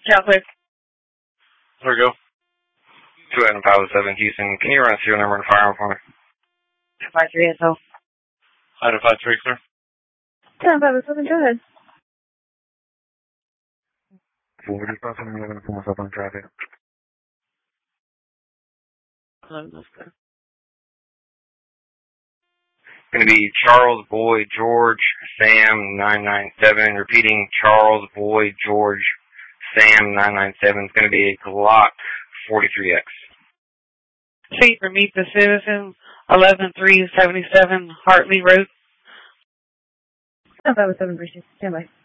Chow clear. There we go. 20507 Houston. Can you run a serial number and firearm for me? 53 SO. Item 53, sir. 20507, go ahead. 4511 for myself on traffic. Hello, that's good. Going to be Charles Boy George Sam 997. Repeating, Charles Boy George Sam 997. It's going to be a Glock 43X. Seat for Meet the Citizen, 11377 Hartley Road. 20507, appreciate it. Stand by.